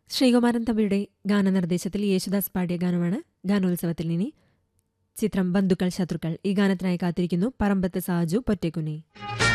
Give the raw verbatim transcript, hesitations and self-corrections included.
ശ്രീകുമാരൻ തമ്പിയുടെ ഗാനനിർദ്ദേശത്തിൽ യേശുദാസ് പാടിയ ഗാനമാണ് ഗാനോത്സവത്തിൽ ഇനി. ചിത്രം ബന്ധുക്കൾ ശത്രുക്കൾ. ഈ ഗാനത്തിനായി കാത്തിരിക്കുന്നു പറമ്പത്ത് സാജു പൊറ്റേക്കുനി.